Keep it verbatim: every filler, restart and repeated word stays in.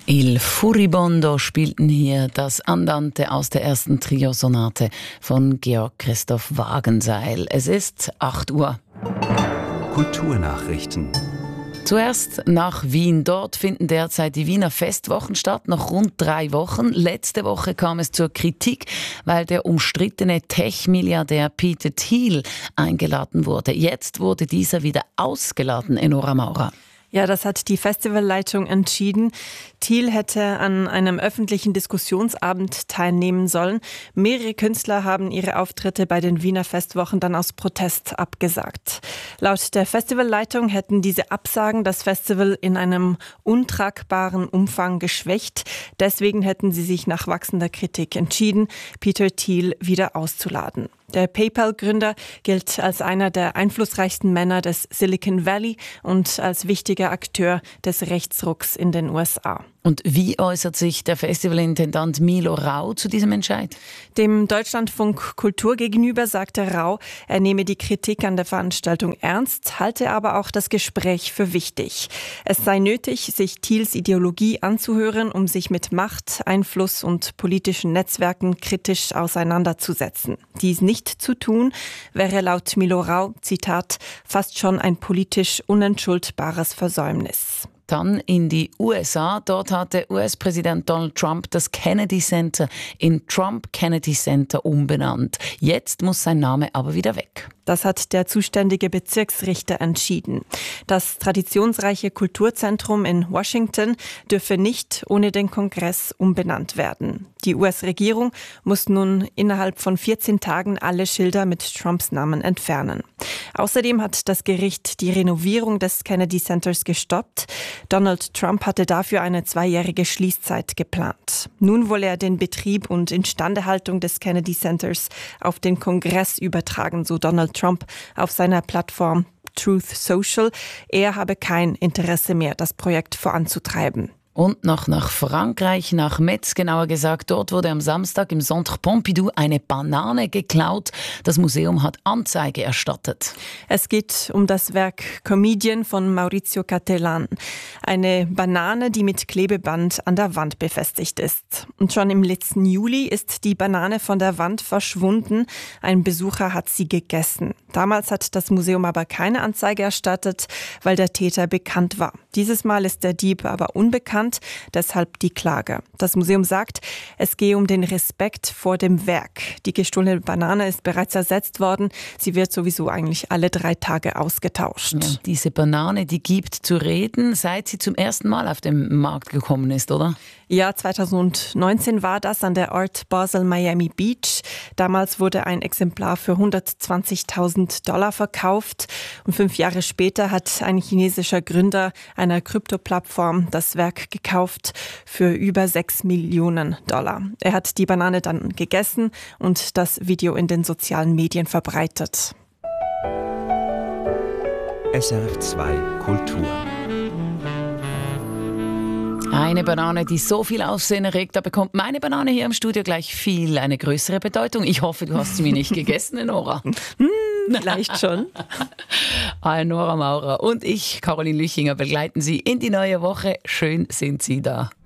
Il Furibondo spielten hier das Andante aus der ersten Trio-Sonate von Georg Christoph Wagenseil. Es ist acht Uhr. Kulturnachrichten. Zuerst nach Wien. Dort finden derzeit die Wiener Festwochen statt, noch rund drei Wochen. Letzte Woche kam es zur Kritik, weil der umstrittene Tech-Milliardär Peter Thiel eingeladen wurde. Jetzt wurde dieser wieder ausgeladen, Enora Maurer. Ja, das hat die Festivalleitung entschieden. Thiel hätte an einem öffentlichen Diskussionsabend teilnehmen sollen. Mehrere Künstler haben ihre Auftritte bei den Wiener Festwochen dann aus Protest abgesagt. Laut der Festivalleitung hätten diese Absagen das Festival in einem untragbaren Umfang geschwächt. Deswegen hätten sie sich nach wachsender Kritik entschieden, Peter Thiel wieder auszuladen. Der PayPal-Gründer gilt als einer der einflussreichsten Männer des Silicon Valley und als wichtiger Akteur des Rechtsrucks in den U S A. Und wie äußert sich der Festivalintendant Milo Rau zu diesem Entscheid? Dem Deutschlandfunk Kultur gegenüber sagte Rau, er nehme die Kritik an der Veranstaltung ernst, halte aber auch das Gespräch für wichtig. Es sei nötig, sich Thiels Ideologie anzuhören, um sich mit Macht, Einfluss und politischen Netzwerken kritisch auseinanderzusetzen. Dies nicht zu tun, wäre laut Milo Rau, Zitat, fast schon ein politisch unentschuldbares Versäumnis. Dann in die U S A. Dort hatte U S-Präsident Donald Trump das Kennedy Center in Trump Kennedy Center umbenannt. Jetzt muss sein Name aber wieder weg. Das hat der zuständige Bezirksrichter entschieden. Das traditionsreiche Kulturzentrum in Washington dürfe nicht ohne den Kongress umbenannt werden. Die U S-Regierung muss nun innerhalb von vierzehn Tagen alle Schilder mit Trumps Namen entfernen. Außerdem hat das Gericht die Renovierung des Kennedy Centers gestoppt. Donald Trump hatte dafür eine zweijährige Schließzeit geplant. Nun wolle er den Betrieb und Instandhaltung des Kennedy Centers auf den Kongress übertragen, so Donald Trump auf seiner Plattform Truth Social. Er habe kein Interesse mehr, das Projekt voranzutreiben. Und noch nach Frankreich, nach Metz genauer gesagt. Dort wurde am Samstag im Centre Pompidou eine Banane geklaut. Das Museum hat Anzeige erstattet. Es geht um das Werk Comedian von Maurizio Cattelan. Eine Banane, die mit Klebeband an der Wand befestigt ist. Und schon im letzten Juli ist die Banane von der Wand verschwunden. Ein Besucher hat sie gegessen. Damals hat das Museum aber keine Anzeige erstattet, weil der Täter bekannt war. Dieses Mal ist der Dieb aber unbekannt. Deshalb die Klage. Das Museum sagt, es gehe um den Respekt vor dem Werk. Die gestohlene Banane ist bereits ersetzt worden. Sie wird sowieso eigentlich alle drei Tage ausgetauscht. Ja, diese Banane, die gibt zu reden, seit sie zum ersten Mal auf den Markt gekommen ist, oder? Ja, zweitausendneunzehn war das an der Art Basel Miami Beach. Damals wurde ein Exemplar für hundertzwanzigtausend Dollar verkauft. Und fünf Jahre später hat ein chinesischer Gründer einer Krypto-Plattform das Werk gekauft für über sechs Millionen Dollar. Er hat die Banane dann gegessen und das Video in den sozialen Medien verbreitet. S R F zwei Kultur. Eine Banane, die so viel Aufsehen erregt, da bekommt meine Banane hier im Studio gleich viel eine größere Bedeutung. Ich hoffe, du hast sie mir nicht gegessen, Nora. Hm, vielleicht schon. Nora Maurer und ich, Caroline Lüchinger, begleiten Sie in die neue Woche. Schön sind Sie da.